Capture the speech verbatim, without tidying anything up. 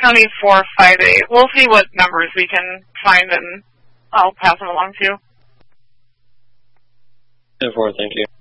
County four five eight. We'll see what numbers we can find, and I'll pass them along to you. ten four, thank you.